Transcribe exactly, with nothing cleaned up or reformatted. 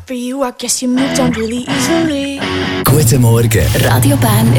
for you, I guess you moved on really easily. Guten Morgen. Radio Bern